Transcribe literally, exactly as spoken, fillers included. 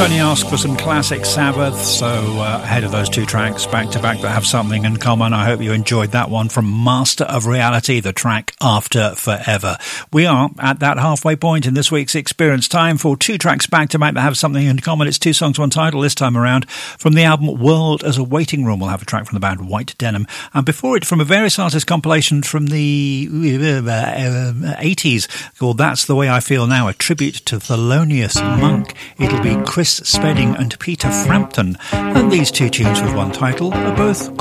Tony asked for some classic Sabbath, so uh, ahead of those two tracks back to back that have something in common, I hope you enjoyed that one from Master of Reality, the track After Forever. We are at that halfway point in this week's Experience. Time for two tracks back to back that have something in common. It's two songs, one title this time around. From the album World as a Waiting Room, we'll have a track from the band White Denim. And before it, from a Various Artists compilation from the uh, eighties called That's the Way I Feel Now, a tribute to Thelonious Monk. It'll be Chris Spedding and Peter Frampton. And these two tunes with one title are both